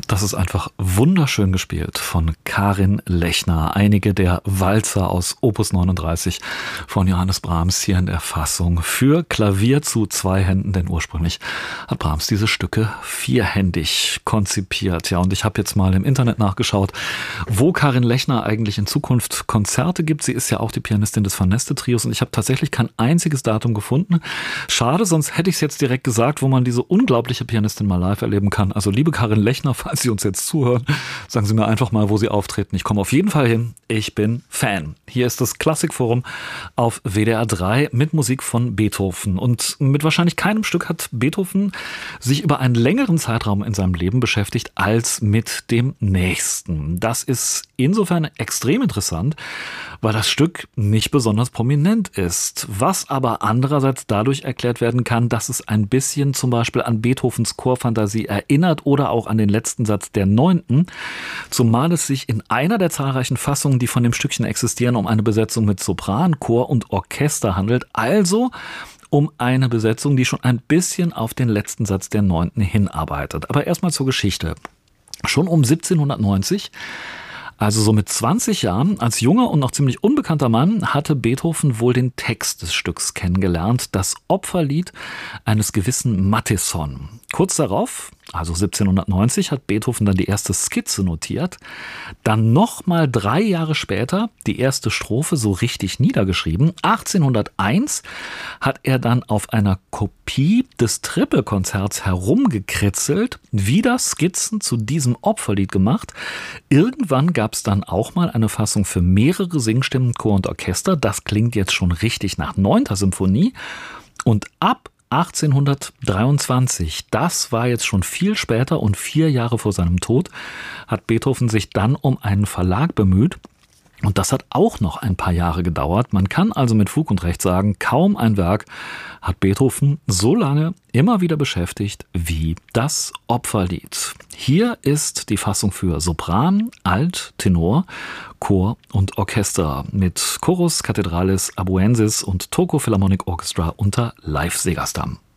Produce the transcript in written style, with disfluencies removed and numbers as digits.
Das ist einfach wunderschön gespielt von Karin Lechner. Einige der Walzer aus Opus 39 von Johannes Brahms hier in der Fassung für Klavier zu 2 Händen, denn ursprünglich hat Brahms diese Stücke vierhändig konzipiert. Ja, und ich habe jetzt mal im Internet nachgeschaut, wo Karin Lechner eigentlich in Zukunft Konzerte gibt. Sie ist ja auch die Pianistin des Van Neste Trios und ich habe tatsächlich kein einziges Datum gefunden. Schade, sonst hätte ich es jetzt direkt gesagt, wo man diese unglaubliche Pianistin mal live erleben kann. Also liebe Karin Lechner, falls Sie uns jetzt zuhören, sagen Sie mir einfach mal, wo Sie auftreten. Ich komme auf jeden Fall hin. Ich bin Fan. Hier ist das Klassikforum auf WDR 3 mit Musik von Beethoven. Und mit wahrscheinlich keinem Stück hat Beethoven sich über einen längeren Zeitraum in seinem Leben beschäftigt als mit dem nächsten. Das ist insofern extrem interessant, weil das Stück nicht besonders prominent ist. Was aber andererseits dadurch erklärt werden kann, dass es ein bisschen zum Beispiel an Beethovens Chorfantasie erinnert oder auch an den letzten Satz der 9., zumal es sich in einer der zahlreichen Fassungen, die von dem Stückchen existieren, um eine Besetzung mit Sopran, Chor und Orchester handelt, also um eine Besetzung, die schon ein bisschen auf den letzten Satz der 9. hinarbeitet. Aber erstmal zur Geschichte. Schon um 1790, also so mit 20 Jahren, als junger und noch ziemlich unbekannter Mann, hatte Beethoven wohl den Text des Stücks kennengelernt, das Opferlied eines gewissen Matthison. Kurz darauf, also 1790, hat Beethoven dann die erste Skizze notiert, dann nochmal 3 Jahre später die erste Strophe so richtig niedergeschrieben. 1801 hat er dann auf einer Kopie des Trippelkonzerts herumgekritzelt, wieder Skizzen zu diesem Opferlied gemacht. Irgendwann gab es dann auch mal eine Fassung für mehrere Singstimmen, Chor und Orchester. Das klingt jetzt schon richtig nach 9. Symphonie. Und ab 1823, das war jetzt schon viel später und 4 Jahre vor seinem Tod, hat Beethoven sich dann um einen Verlag bemüht. Und das hat auch noch ein paar Jahre gedauert. Man kann also mit Fug und Recht sagen, kaum ein Werk hat Beethoven so lange immer wieder beschäftigt wie das Opferlied. Hier ist die Fassung für Sopran, Alt, Tenor, Chor und Orchester mit Chorus Cathedralis Abuensis und Turco Philharmonic Orchestra unter Leif Segerstam.